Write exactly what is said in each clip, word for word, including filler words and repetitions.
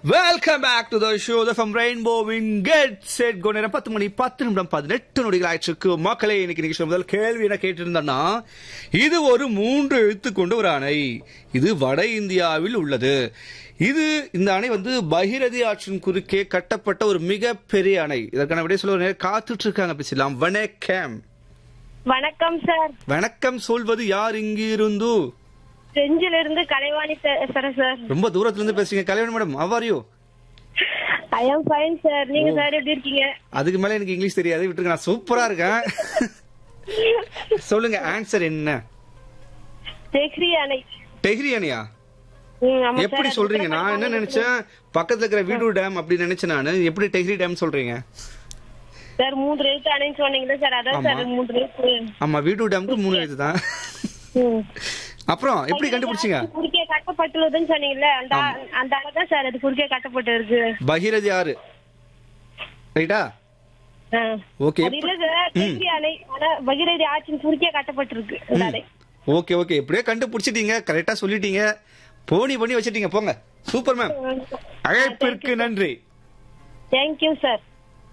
Welcome back to the show from ரெயின்போவின் get set go. நேரம் பத்து மணி பத்து நிமிடம் பதினெட்டு நொடிகள் ஆயிடுச்சு. மக்களே, இன்னைக்கு நீங்க முதல் கேள்வி என்ன கேட்டிருந்தோம்னா, இது ஒரு மூன்று எழுத்து கொண்ட ஒரு அணை. இது வட இந்தியாவில் உள்ளது. இது இந்த அணை வந்து பகிரதி ஆற்றின் குறுக்கே கட்டப்பட்ட ஒரு மிக பெரிய அணை. இதற்கான விடை சொல்ல ஒரு காத்துட்டு இருக்காங்க. பேசலாம். வணக்கம். வணக்கம் சார். வணக்கம் சொல்வது யார்? இங்கிருந்து செஞ்சில இருந்து கலைவாணி பேசுறேன் சார். ரொம்ப தூரத்துல இருந்து பேசுறீங்க. Kalaivani madam, how are you? I am fine sir. நீங்க சார் எப்படி இருக்கீங்க? அதுக்கு மேல எனக்கு இங்கிலீஷ் தெரியாது, விட்டுருங்க. நான் சூப்பரா இருக்கேன். சொல்லுங்க, ஆன்சர் என்ன? டெஹ்ரி அணை. டெஹ்ரி அணையா? ம், ஆமா எப்படி சார். சொல்றீங்க? நான் என்ன நினைச்சேன், பக்கத்துல இருக்கிற வீடு டேம் அப்படி நினைச்சேன் நானு. எப்படி டெஹ்ரி டேம் சொல்றீங்க? சார் மூன்று எழுத்து அணைன்னு சொன்னீங்களா சார்? அதான் சார் மூன்று எழுத்து. ஆமா, வீடு டேம்க்கு மூணு எழுத்து தான். அப்புறம் எப்படி கண்டுபிடிச்சீங்க? குறுக்கே கட்டப்பட்டுள்ளதுன்னு சொன்னீங்கல்ல, அந்த அந்த அணை தான் சார் அது குறுக்கே கட்டப்பட்டு இருக்கு. பகிரதி ஆறு, ரைட்டா? ஓகே. அது இல்ல சார், டெஹ்ரி அணை ஆனா பகிரதி ஆற்றின் குறுக்கே கட்டப்பட்டு இருக்கு அந்த அணை. ஓகே ஓகே, எப்படியே கண்டுபிடிச்சிட்டீங்க, கரெக்டா சொல்லிட்டீங்க, போனி பண்ணி வச்சிட்டீங்க. போங்க, சூப்பர் மேம். அழைப்பிற்கு நன்றி. Thank you sir.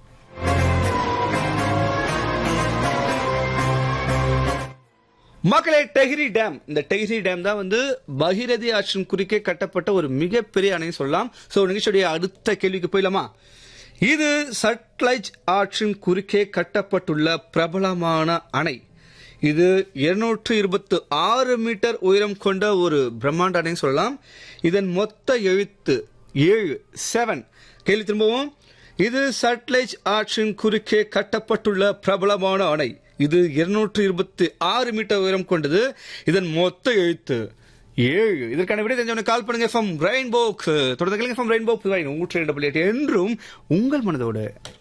மக்களே, டெஹ்ரி டேம், இந்த டெஹ்ரி டேம் தான் வந்து பகிரதி ஆற்றின் குறுக்கே கட்டப்பட்ட ஒரு மிகப்பெரிய அணை சொல்லலாம். சோ நிகழ்ச்சியுடைய அடுத்த கேள்விக்கு போயிடலாமா? இது சட்லஜ் ஆற்றின் குறுக்கே கட்டப்பட்டுள்ள பிரபலமான அணை. இது இருநூற்று இருபத்தி ஆறு மீட்டர் உயரம் கொண்ட ஒரு பிரம்மாண்ட அணை சொல்லலாம். இதன் மொத்த எழுத்து ஏழு, செவன். கேள்வி திரும்பவும். இது சட்லஜ் ஆற்றின் குறுக்கே கட்டப்பட்டுள்ள பிரபலமான அணை. இது இருநூற்று இருபத்தி ஆறு மீட்டர் உயரம் கொண்டது. இதன் மொத்த எழுத்து ஏழு. இதற்கான விடை தெரிஞ்சவன கால் பண்ணுங்க. ஃப்ரம் ரெயின்போ தொடர்ந்து கேளுங்க. ஃப்ரம் ரெயின்போ புதுவை நூற்றி இரண்டு புள்ளி எட்டு என்றும் உங்கள் மனதோடு.